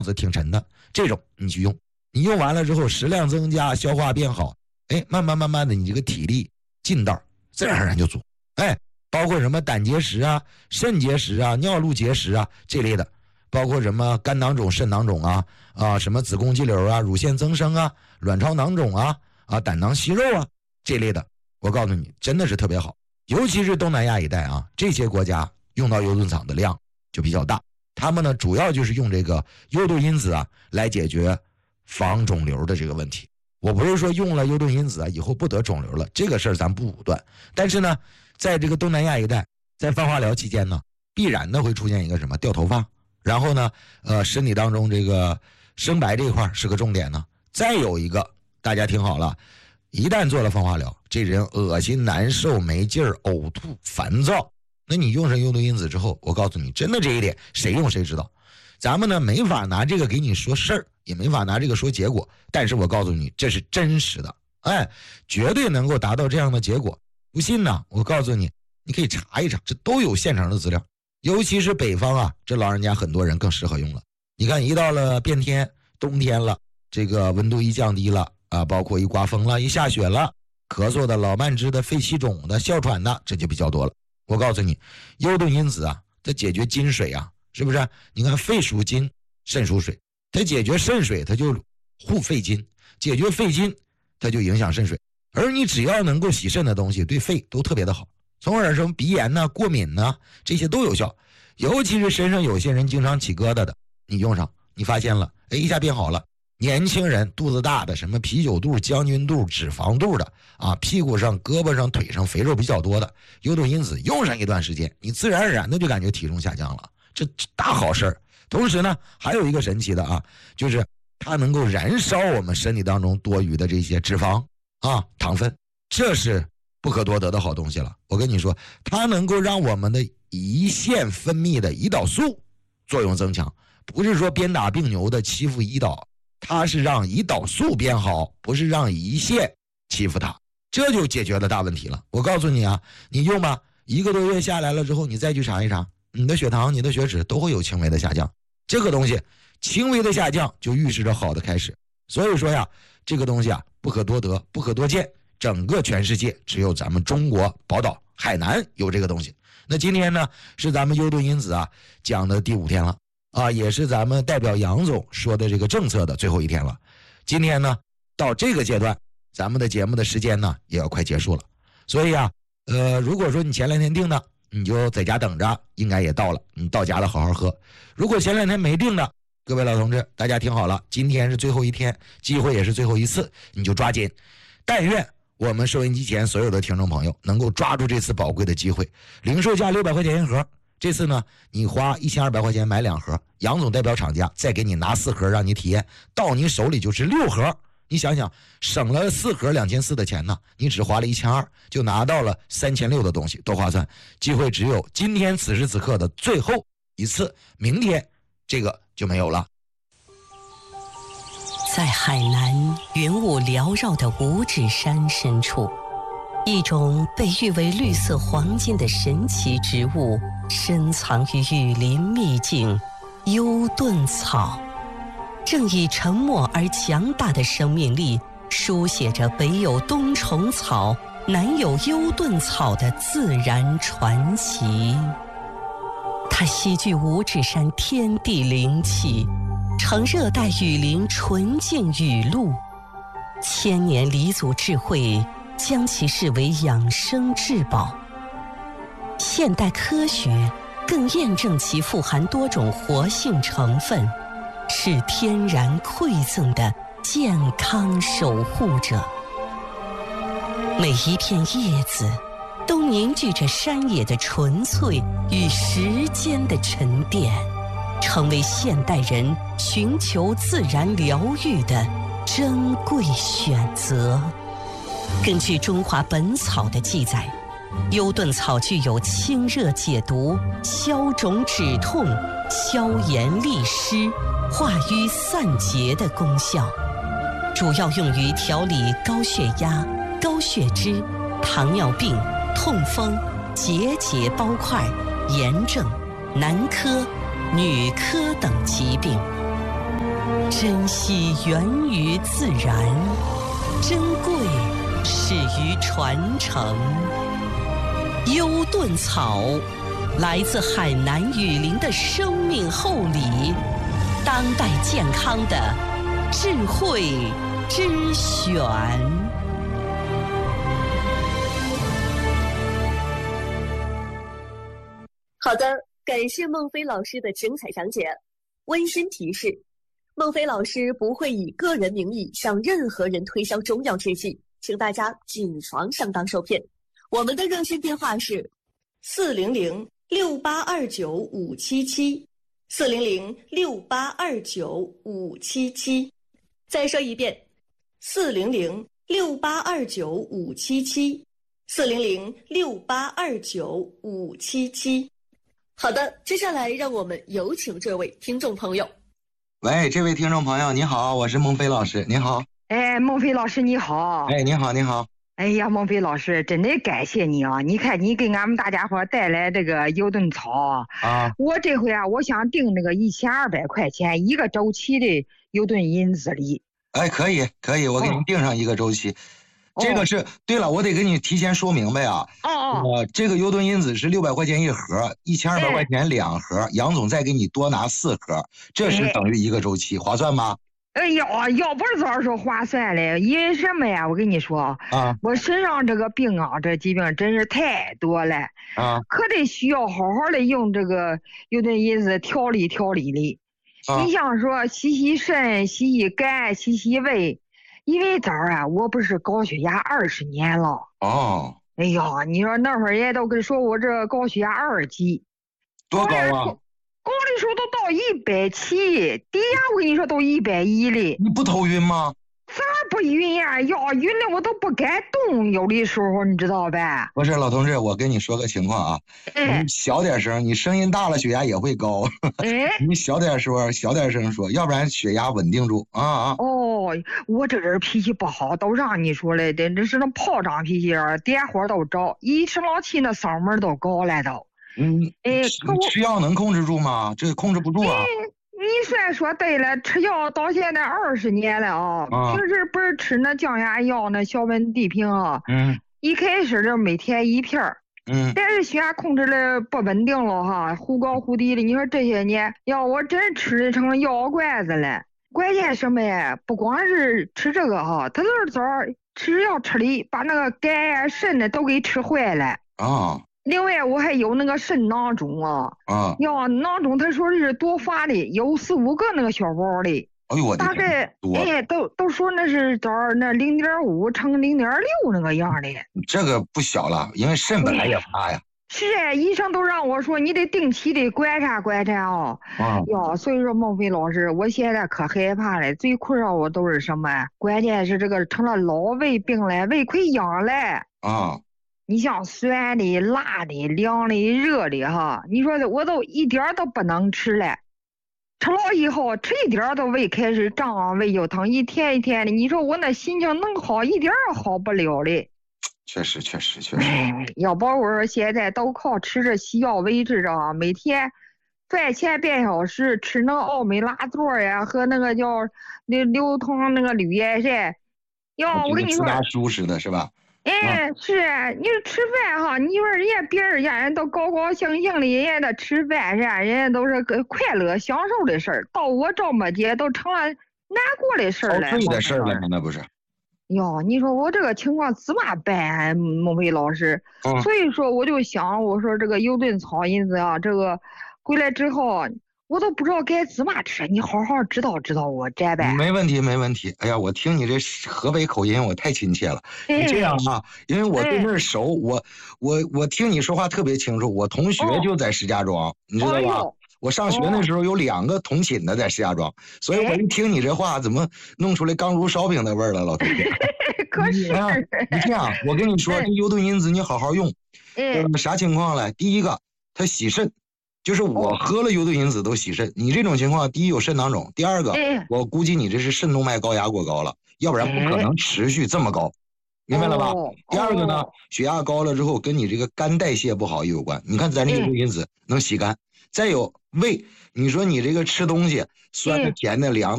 子挺沉的，这种你去用，你用完了之后食量增加，消化变好，慢慢的你这个体力劲道自然而然就足。包括什么胆结石啊、肾结石啊、尿路结石啊这类的，包括什么肝囊肿、肾囊肿什么子宫肌瘤啊、乳腺增生啊、卵巢囊肿胆囊息肉啊这类的，我告诉你真的是特别好。尤其是东南亚一带这些国家用到优盾草的量就比较大，他们呢主要就是用这个优盾因子来解决防肿瘤的这个问题。我不是说用了优盾因子以后不得肿瘤了，这个事儿咱不武断，但是呢在这个东南亚一带，在放化疗期间呢，必然的会出现一个什么掉头发，然后呢身体当中这个生白这一块是个重点呢。再有一个大家听好了，一旦做了放化疗，这人恶心难受没劲儿呕吐烦躁，那你用上优盾因子之后，我告诉你真的这一点谁用谁知道。咱们呢没法拿这个给你说事儿，也没法拿这个说结果，但是我告诉你这是真实的，绝对能够达到这样的结果。不信呢我告诉你，你可以查一查，这都有现成的资料。尤其是北方这老人家很多人更适合用了。你看一到了变天冬天了，这个温度一降低了包括一刮风了，一下雪了，咳嗽的、老慢支的、肺气肿的、哮喘的，这就比较多了。我告诉你，优盾因子它解决金水是不是？你看肺属金，肾属水，它解决肾水，它就护肺金，解决肺金，它就影响肾水。而你只要能够洗肾的东西，对肺都特别的好，从而什么鼻炎过敏这些都有效。尤其是身上有些人经常起疙瘩的，你用上，你发现了，一下变好了。年轻人肚子大的，什么啤酒肚、将军肚、脂肪肚的屁股上、胳膊上、腿上肥肉比较多的，优盾因子用上一段时间，你自然而然的就感觉体重下降了，这大好事儿。同时呢，还有一个神奇的就是它能够燃烧我们身体当中多余的这些脂肪糖分，这是不可多得的好东西了。我跟你说，它能够让我们的胰腺分泌的胰岛素作用增强，不是说鞭打病牛的欺负胰岛，它是让胰岛素变好，不是让胰腺欺负它，这就解决了大问题了。我告诉你你用吧，1个多月下来了之后，你再去查一查，你的血糖、你的血脂都会有轻微的下降。这个东西轻微的下降就预示着好的开始。所以说这个东西不可多得，不可多见，整个全世界只有咱们中国宝岛海南有这个东西。那今天呢是咱们优盾因子讲的第5天了也是咱们代表杨总说的这个政策的最后一天了。今天呢到这个阶段，咱们的节目的时间呢也要快结束了。所以如果说你前2天定的，你就在家等着，应该也到了，你到家了好好喝。如果前2天没定的，各位老同志大家听好了，今天是最后一天，机会也是最后一次，你就抓紧。但愿我们收音机前所有的听众朋友能够抓住这次宝贵的机会。零售价600块钱一盒，这次呢你花1200块钱买2盒，杨总代表厂家再给你拿4盒让你体验，到你手里就是6盒。你想想，省了4盒2400的钱呢，你只花了1200，就拿到了3600的东西，多划算。机会只有今天此时此刻的最后一次，明天这个就没有了。 在海南云雾缭绕的五指山深处，一种被誉为绿色黄金的神奇植物深藏于雨林秘境优盾草，正以沉默而强大的生命力书写着北有冬虫草，南有优盾草的自然传奇。它吸聚五指山天地灵气，呈热带雨林纯净雨露，千年黎祖智慧将其视为养生至宝。现代科学更验证其富含多种活性成分，是天然馈赠的健康守护者。每一片叶子都凝聚着山野的纯粹与时间的沉淀，成为现代人寻求自然疗愈的珍贵选择。根据《中华本草》的记载，优盾草具有清热解毒、消肿止痛、消炎利湿、化瘀散结的功效，主要用于调理高血压、高血脂、糖尿病、痛风、结节包块、炎症、男科、女科等疾病。 珍惜源于自然，珍贵始于传承。优顿草，来自海南雨林的生命厚礼，当代健康的智慧之选。 好的，感谢孟非老师的精彩讲解。温馨提示：孟非老师不会以个人名义向任何人推销中药制剂，请大家谨防上当受骗。我们的热线电话是400-6829-577，400-6829-577。再说一遍，400-6829-577，400-6829-577。好的，接下来让我们有请这位听众朋友。 喂，这位听众朋友，你好，我是孟非老师，你好。 哎，孟非老师你好。 哎，你好，你好。 哎呀，孟非老师，真的感谢你啊！你看，你给俺们大家伙带来这个优顿草啊，我这回啊，我想订那个1200块钱一个周期的优顿因子梨。 哎，可以，我给您订上一个周期。这个是对了，我得给你提前说明白啊。这个优顿因子是600块钱一盒，1200块钱2盒，杨总再给你多拿4盒，这是等于一个周期，划算吗？ 哎呀，要不是早说划算嘞，因为什么呀？我跟你说啊，我身上这个病啊，这疾病真是太多了啊，可得需要好好的用这个优顿因子调理调理的。你像说洗肾、洗肝、洗胃，因为早啊，我不是高血压20年了哦。哎呀，你说那会儿也都跟说我这高血压2级， 多高啊？ 高的时候都到170，低压我跟你说都110了。你不头晕吗？ 咋不晕呀？要晕了我都不敢动，有的时候你知道呗。 不是老同志，我跟你说个情况啊，你小点声，你声音大了血压也会高。你小点声说，要不然血压稳定住啊。 哦，我这人脾气不好，都让你说了的，这是那炮仗脾气啊，点火都着，一生老气那嗓门都高了都。 吃药能控制住吗？这控制不住啊。 你虽说对了，吃药到现在20年了啊。平时不是吃那降压药，那小温地平啊。一开始就每天1片儿。但是血压控制的不稳定了哈，忽高忽低的。你说这些年，要我真吃的成药罐子了。关键什么呀？不光是吃这个哈，他就是早吃药吃的，把那个肝呀、肾的都给吃坏了啊。另外我还有那个肾囊肿啊，囊肿他说是多发的，有4、5个那个小包的， 哎呦我的天，大概都说那是找那0.5乘0.6那个样的， 这个不小了，因为肾本来也发呀。 是啊，医生都让我说你得定期的观察啊。所以说孟非老师，我现在可害怕了，最困扰我都是什么？关键是这个成了老胃病了，胃溃疡了啊。你像酸的、辣的、凉的、热的哈，你说我都一点都不能吃了。吃了以后，吃一点都胃开始胀，胃就疼，一天一天的。你说我那心情能好一点也好不了嘞。 确实。 要不我说现在都靠吃着西药维持着，每天饭前半小时吃那个奥美拉唑呀，和那个叫流通那个绿叶菜。我跟你说， 大叔似的是吧？ 是你说吃饭哈，你说别人家人都高高兴兴的，人家的吃饭是人家都是个快乐享受的事儿，到我这么些都成了难过的事儿了。 遭罪的事儿了，那不是？ 你说我这个情况怎么办，孟非老师？所以说我就想，我说这个优顿草因子啊，这个回来之后。我都不知道该怎么吃，你好好指导指导我，这呗。 没问题。哎呀，我听你这河北口音，我太亲切了。你这样啊，因为我对那儿熟，我听你说话特别清楚。我同学就在石家庄，你知道吧？我上学那时候有2个同寝的在石家庄，所以我一听你这话，怎么弄出来刚如烧饼的味儿了，老同学。 可是你这样，我跟你说，这优顿因子你好好用。啥情况嘞？第一个，它洗肾。就是我喝了优顿因子都洗肾，你这种情况，第一有肾囊肿，第二个我估计你这是肾动脉高压过高了，要不然不可能持续这么高，明白了吧？第二个呢，血压高了之后跟你这个肝代谢不好也有关。你看咱这优顿因子能洗肝，再有胃，你说你这个吃东西酸的、甜的、凉的。